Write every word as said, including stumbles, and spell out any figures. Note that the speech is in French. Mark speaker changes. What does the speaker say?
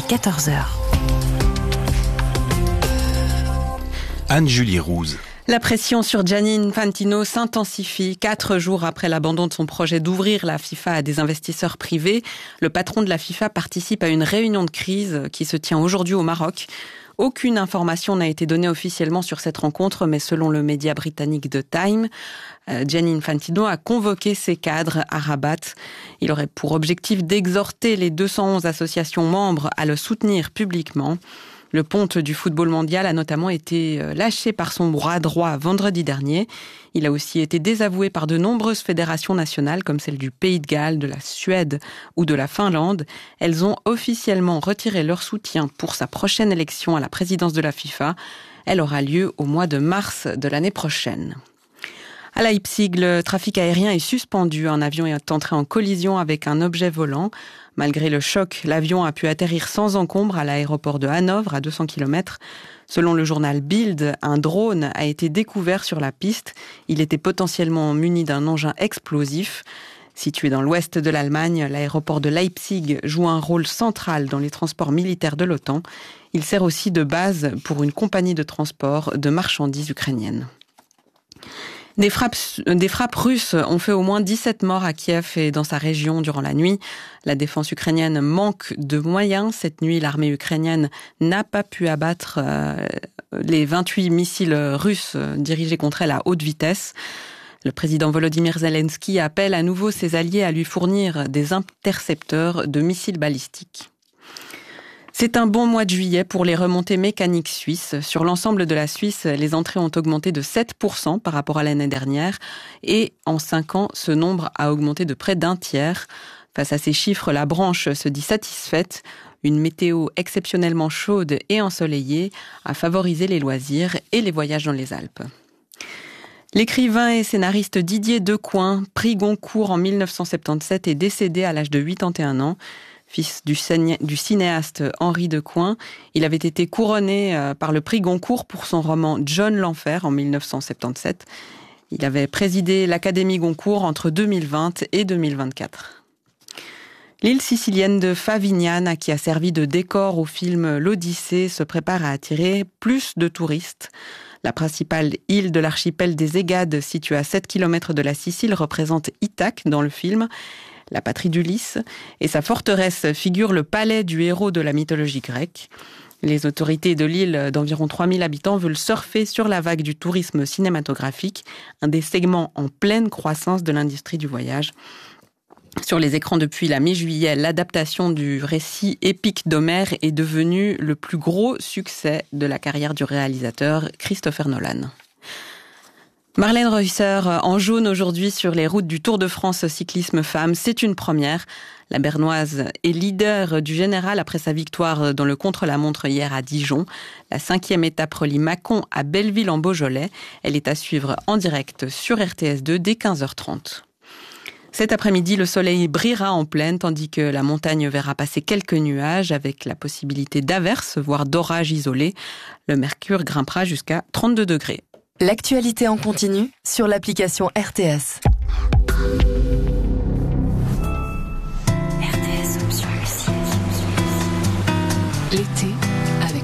Speaker 1: quatorze heures.
Speaker 2: Anne-Julie Rouze.
Speaker 3: La pression sur Gianni Infantino s'intensifie. Quatre jours après l'abandon de son projet d'ouvrir la FIFA à des investisseurs privés, le patron de la FIFA participe à une réunion de crise qui se tient aujourd'hui au Maroc. Aucune information n'a été donnée officiellement sur cette rencontre, mais selon le média britannique The Time, Gianni Infantino a convoqué ses cadres à Rabat. Il aurait pour objectif d'exhorter les deux cent onze associations membres à le soutenir publiquement. Le ponte du football mondial a notamment été lâché par son bras droit vendredi dernier. Il a aussi été désavoué par de nombreuses fédérations nationales comme celle du Pays de Galles, de la Suède ou de la Finlande. Elles ont officiellement retiré leur soutien pour sa prochaine élection à la présidence de la FIFA. Elle aura lieu au mois de mars de l'année prochaine. À Leipzig, le trafic aérien est suspendu. Un avion est entré en collision avec un objet volant. Malgré le choc, l'avion a pu atterrir sans encombre à l'aéroport de Hanovre, à deux cents kilomètres. Selon le journal Bild, un drone a été découvert sur la piste. Il était potentiellement muni d'un engin explosif. Situé dans l'ouest de l'Allemagne, l'aéroport de Leipzig joue un rôle central dans les transports militaires de l'OTAN. Il sert aussi de base pour une compagnie de transport de marchandises ukrainiennes. Des frappes, des frappes russes ont fait au moins dix-sept morts à Kiev et dans sa région durant la nuit. La défense ukrainienne manque de moyens. Cette nuit, l'armée ukrainienne n'a pas pu abattre euh, les vingt-huit missiles russes dirigés contre elle à haute vitesse. Le président Volodymyr Zelensky appelle à nouveau ses alliés à lui fournir des intercepteurs de missiles balistiques. C'est un bon mois de juillet pour les remontées mécaniques suisses. Sur l'ensemble de la Suisse, les entrées ont augmenté de sept pour cent par rapport à l'année dernière. Et en cinq ans, ce nombre a augmenté de près d'un tiers. Face à ces chiffres, la branche se dit satisfaite. Une météo exceptionnellement chaude et ensoleillée a favorisé les loisirs et les voyages dans les Alpes. L'écrivain et scénariste Didier Decoing, prix Goncourt en mille neuf cent soixante-dix-sept, est décédé à l'âge de quatre-vingt-et-un ans. Fils du, ciné- du cinéaste Henri Decoing, il avait été couronné euh, par le prix Goncourt pour son roman John l'Enfer en mille neuf cent soixante-dix-sept. Il avait présidé l'Académie Goncourt entre deux mille vingt et deux mille vingt-quatre. L'île sicilienne de Favignana, qui a servi de décor au film L'Odyssée, se prépare à attirer plus de touristes. La principale île de l'archipel des Égades, située à sept kilomètres de la Sicile, représente Ithaque dans le film, la patrie d'Ulysse, et sa forteresse figure le palais du héros de la mythologie grecque. Les autorités de l'île d'environ trois mille habitants veulent surfer sur la vague du tourisme cinématographique, un des segments en pleine croissance de l'industrie du voyage. Sur les écrans depuis la mi-juillet, l'adaptation du récit épique d'Homère est devenue le plus gros succès de la carrière du réalisateur Christopher Nolan. Marlène Reusser en jaune aujourd'hui sur les routes du Tour de France cyclisme femmes, c'est une première. La Bernoise est leader du général après sa victoire dans le contre-la-montre hier à Dijon. La cinquième étape relie Mâcon à Belleville en Beaujolais. Elle est à suivre en direct sur R T S deux dès quinze heures trente. Cet après-midi, le soleil brillera en pleine, tandis que la montagne verra passer quelques nuages avec la possibilité d'averses, voire d'orages isolés. Le mercure grimpera jusqu'à trente-deux degrés.
Speaker 1: L'actualité en continu sur l'application R T S. R T S option musique. L'été